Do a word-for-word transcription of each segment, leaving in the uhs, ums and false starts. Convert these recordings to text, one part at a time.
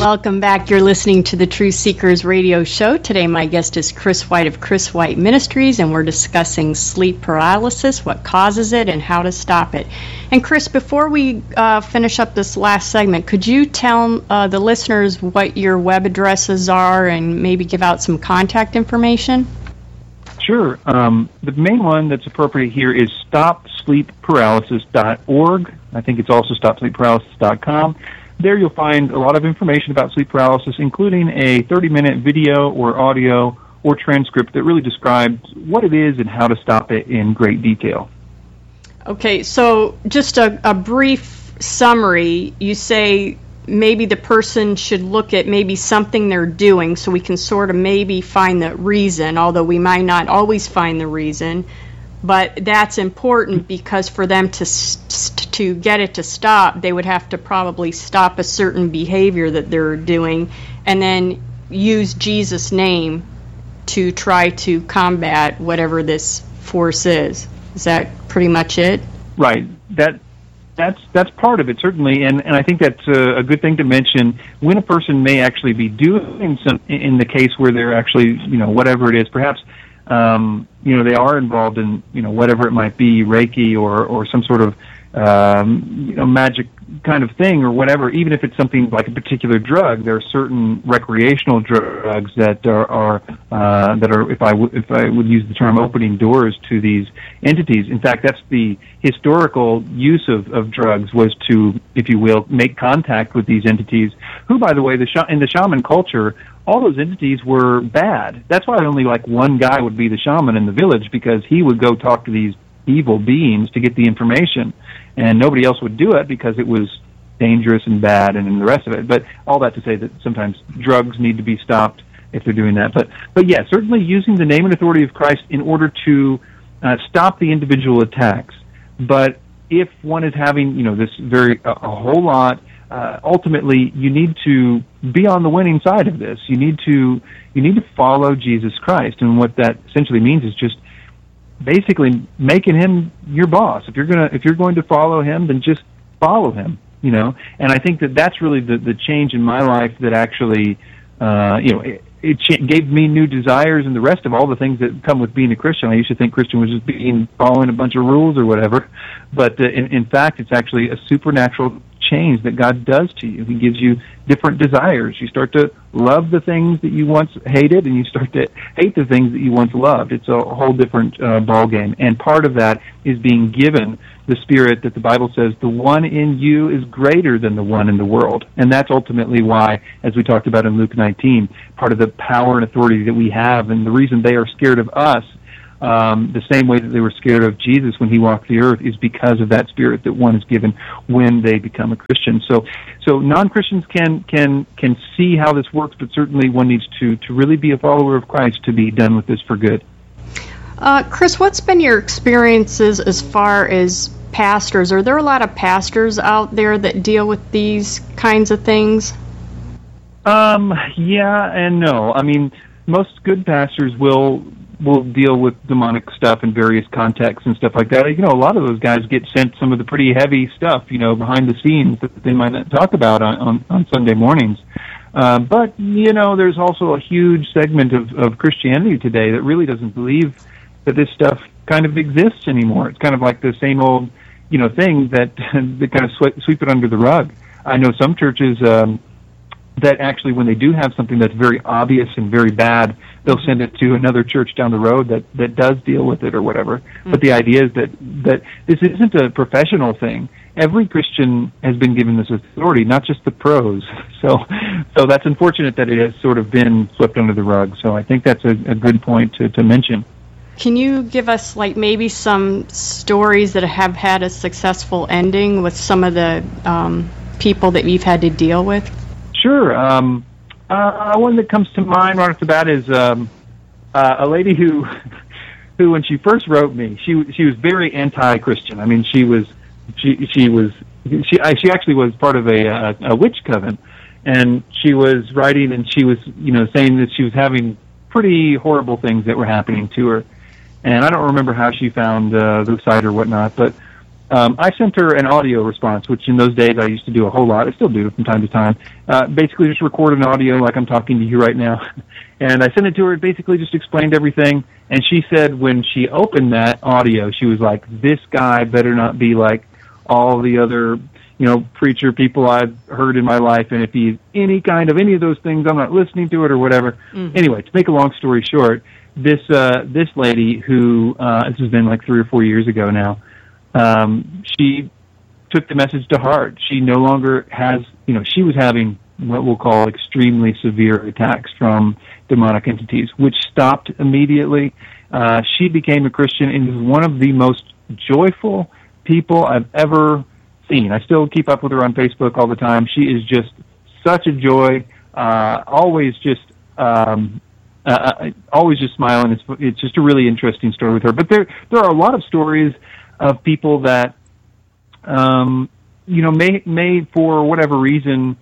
Welcome back. You're listening to the Truth Seekers radio show. Today my guest is Chris White of Chris White Ministries, and we're discussing sleep paralysis, what causes it, and how to stop it. And Chris, before we uh, finish up this last segment, could you tell uh, the listeners what your web addresses are and maybe give out some contact information? Sure. Um, the main one that's appropriate here is stop sleep paralysis dot org. I think it's also stop sleep paralysis dot com. There you'll find a lot of information about sleep paralysis, including a thirty-minute video or audio or transcript that really describes what it is and how to stop it in great detail. Okay, so just a, a brief summary. You say maybe the person should look at maybe something they're doing so we can sort of maybe find the reason, although we might not always find the reason. But that's important because for them to st- to get it to stop, they would have to probably stop a certain behavior that they're doing and then use Jesus' name to try to combat whatever this force is. Is that pretty much it? Right. That that's that's part of it, certainly, and, and I think that's a, a good thing to mention. When a person may actually be doing some, in the case where they're actually, you know, whatever it is, perhaps Um, you know, they are involved in, you know, whatever it might be, Reiki or, or some sort of, um, you know, magic kind of thing or whatever. Even if it's something like a particular drug, there are certain recreational drugs that are, are uh, that are, if I w- if I would use the term, opening doors to these entities. In fact, that's the historical use of, of drugs, was to, if you will, make contact with these entities, who, by the way, the sh- in the shaman culture, all those entities were bad. That's why only like one guy would be the shaman in the village, because he would go talk to these evil beings to get the information, and nobody else would do it because it was dangerous and bad and the rest of it. But all that to say that sometimes drugs need to be stopped if they're doing that. But but yeah, certainly using the name and authority of Christ in order to uh, stop the individual attacks. But if one is having, you know, this very a, a whole lot, Uh, ultimately, you need to be on the winning side of this. You need to you need to follow Jesus Christ, and what that essentially means is just basically making him your boss. If you're gonna if you're going to follow him, then just follow him. You know, and I think that that's really the the change in my life that actually, uh, you know, it, it ch- gave me new desires and the rest of all the things that come with being a Christian. I used to think Christian was just being following a bunch of rules or whatever, but uh, in, in fact, it's actually a supernatural change that God does to you. He gives you different desires. You start to love the things that you once hated, and you start to hate the things that you once loved. It's a whole different uh, ball game, and part of that is being given the Spirit that the Bible says the one in you is greater than the one in the world, and that's ultimately why, as we talked about in Luke nineteen, part of the power and authority that we have, and the reason they are scared of us, Um, the same way that they were scared of Jesus when he walked the earth, is because of that Spirit that one is given when they become a Christian. So, so non-Christians can can can see how this works, but certainly one needs to to really be a follower of Christ to be done with this for good. Uh, Chris, what's been your experiences as far as pastors? Are there a lot of pastors out there that deal with these kinds of things? Um, yeah and no. I mean, most good pastors will will deal with demonic stuff in various contexts and stuff like that. You know, a lot of those guys get sent some of the pretty heavy stuff, you know, behind the scenes that they might not talk about on, on, on Sunday mornings. Uh, but, you know, there's also a huge segment of, of Christianity today that really doesn't believe that this stuff kind of exists anymore. It's kind of like the same old, you know, thing that, that kind of sweep, sweep it under the rug. I know some churches um, that actually, when they do have something that's very obvious and very bad, they'll send it to another church down the road that, that does deal with it or whatever. Mm-hmm. But the idea is that, that this isn't a professional thing. Every Christian has been given this authority, not just the pros. So so that's unfortunate that it has sort of been swept under the rug. So I think that's a, a good point to, to mention. Can you give us like maybe some stories that have had a successful ending with some of the um, people that you've had to deal with? Sure. Um, uh, one that comes to mind right off the bat is um, uh, a lady who, who when she first wrote me, she she was very anti-Christian. I mean, she was she she was she I, she actually was part of a, a a witch coven, and she was writing and she was you know saying that she was having pretty horrible things that were happening to her, and I don't remember how she found uh, the site or whatnot, but Um, I sent her an audio response, which in those days I used to do a whole lot. I still do from time to time. Uh, basically, just record an audio like I'm talking to you right now. And I sent it to her, basically just explained everything. And she said when she opened that audio, she was like, this guy better not be like all the other, you know, preacher people I've heard in my life. And if he's any kind of any of those things, I'm not listening to it or whatever. Mm-hmm. Anyway, to make a long story short, this uh, this lady who, uh, this has been like three or four years ago now, um, she took the message to heart. She no longer has, you know, she was having what we'll call extremely severe attacks from demonic entities, which stopped immediately. Uh, she became a Christian and is one of the most joyful people I've ever seen. I still keep up with her on Facebook all the time. She is just such a joy, uh, always just um, uh, always just smiling. It's, it's just a really interesting story with her. But there there are a lot of stories of people that, um, you know, may, may for whatever reason,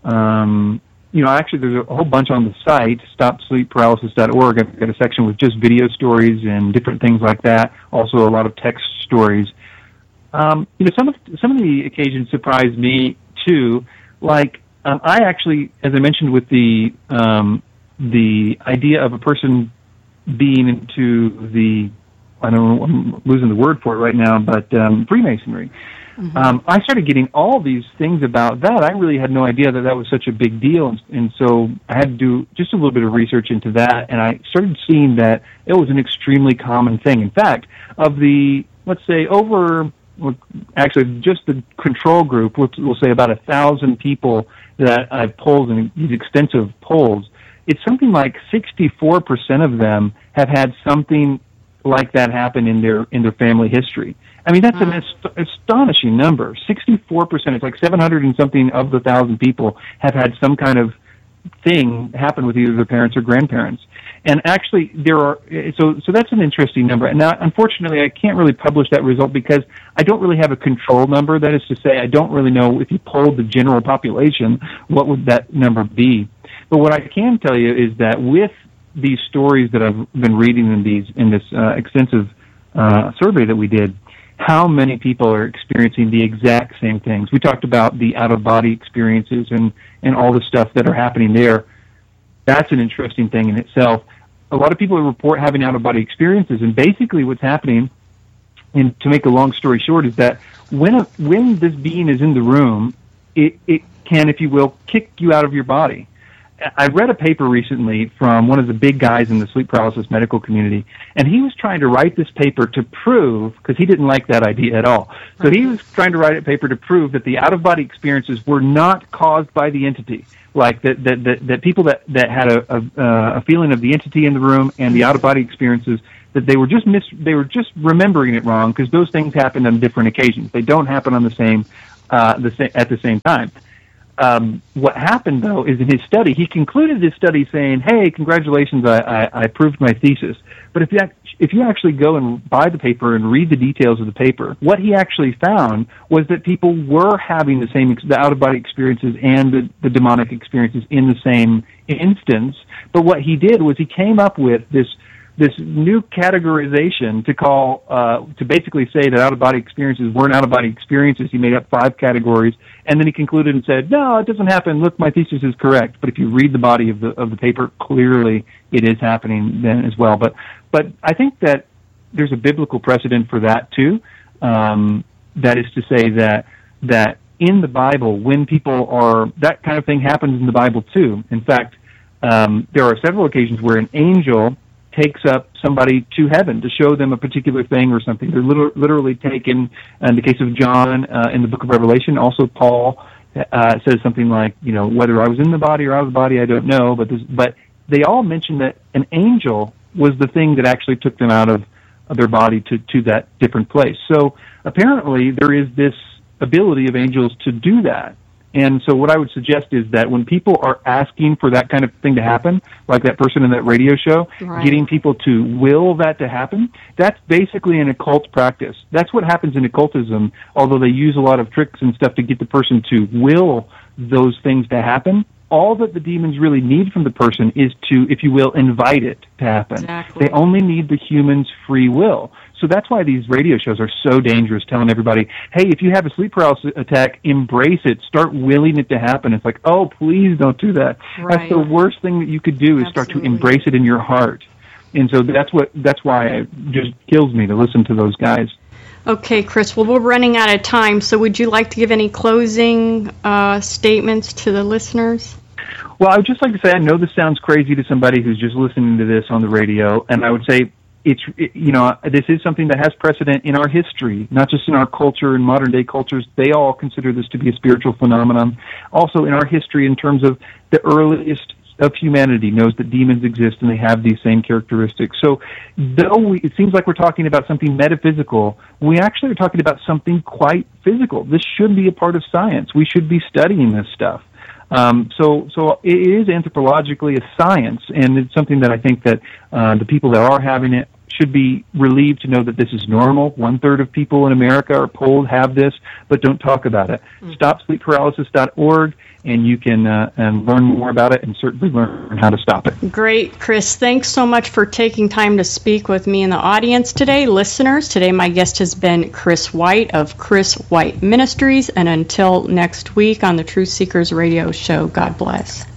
um, you know, actually there's a whole bunch on the site, stop sleep paralysis dot org. I've got a section with just video stories and different things like that. Also a lot of text stories. Um, you know, some of, some of the occasions surprised me too. Like, um, I actually, as I mentioned with the, um, the idea of a person being into the, I don't know, I'm losing the word for it right now, but um, Freemasonry. Mm-hmm. Um, I started getting all these things about that. I really had no idea that that was such a big deal, and, and so I had to do just a little bit of research into that, and I started seeing that it was an extremely common thing. In fact, of the, let's say, over, actually, just the control group, we'll, we'll say about a thousand people that I've polled in these extensive polls, it's something like sixty-four percent of them have had something like that happen in their in their family history. I mean, that's an ast- astonishing number. sixty-four percent, it's like seven hundred and something of the thousand people have had some kind of thing happen with either their parents or grandparents. And actually, there are, so so that's an interesting number. And now, unfortunately, I can't really publish that result because I don't really have a control number. That is to say, I don't really know if you polled the general population, what would that number be. But what I can tell you is that with these stories that I've been reading in these in this uh, extensive uh, survey that we did, how many people are experiencing the exact same things. We talked about the out-of-body experiences and, and all the stuff that are happening there. That's an interesting thing in itself. A lot of people report having out-of-body experiences, and basically what's happening, and to make a long story short, is that when a, when this being is in the room, it, it can, if you will, kick you out of your body. I read a paper recently from one of the big guys in the sleep paralysis medical community, and he was trying to write this paper to prove, because he didn't like that idea at all, so he was trying to write a paper to prove that the out-of-body experiences were not caused by the entity, like that that, that, that people that, that had a, a, a feeling of the entity in the room and the out-of-body experiences, that they were just mis- they were just remembering it wrong, because those things happen on different occasions. They don't happen on the same uh, the sa- at the same time. Um, what happened, though, is in his study, he concluded his study saying, hey, congratulations, I, I, I proved my thesis. But if you, if you actually go and buy the paper and read the details of the paper, what he actually found was that people were having the same, the out-of-body experiences and the, the demonic experiences in the same instance. But what he did was he came up with this this new categorization to call, uh, to basically say that out-of-body experiences weren't out-of-body experiences. He made up five categories, and then he concluded and said, no, it doesn't happen. Look, my thesis is correct. But if you read the body of the of the paper, clearly it is happening then as well. But but I think that there's a biblical precedent for that too. Um, that is to say that that in the Bible, when people are, that kind of thing happens in the Bible too. In fact, um, there are several occasions where an angel takes up somebody to heaven to show them a particular thing or something. They're liter- literally taken, in the case of John, uh, in the book of Revelation. Also, Paul uh, says something like, you know, whether I was in the body or out of the body, I don't know. But this, but they all mention that an angel was the thing that actually took them out of, of their body to, to that different place. So apparently there is this ability of angels to do that. And so what I would suggest is that when people are asking for that kind of thing to happen, like that person in that radio show, right, getting people to will that to happen, that's basically an occult practice. That's what happens in occultism, although they use a lot of tricks and stuff to get the person to will those things to happen. all that the demons really need from the person is to, if you will, invite it to happen. Exactly. They only need the human's free will. So that's why these radio shows are so dangerous, telling everybody, hey, if you have a sleep paralysis attack, embrace it. Start willing it to happen. It's like, oh, please don't do that. Right. That's the worst thing that you could do is Absolutely. start to embrace it in your heart. And so that's what that's why it just kills me to listen to those guys. Okay, Chris, well, we're running out of time, so would you like to give any closing uh, statements to the listeners? Well, I would just like to say, I know this sounds crazy to somebody who's just listening to this on the radio, and I would say it's, it, you know, this is something that has precedent in our history, not just in our culture and modern-day cultures. They all consider this to be a spiritual phenomenon. Also in our history in terms of the earliest of humanity knows that demons exist and they have these same characteristics. So though we, it seems like we're talking about something metaphysical, we actually are talking about something quite physical. This should be a part of science. We should be studying this stuff. Um, so, so it is anthropologically a science, and it's something that I think that uh, the people that are having it should be relieved to know that this is normal. One-third of people in America are polled have this, but don't talk about it. Mm-hmm. stop sleep paralysis dot org, and you can uh, and learn more about it and certainly learn how to stop it. Great, Chris. Thanks so much for taking time to speak with me in the audience today. Listeners, today my guest has been Chris White of Chris White Ministries, and until next week on the Truth Seekers Radio Show, God bless.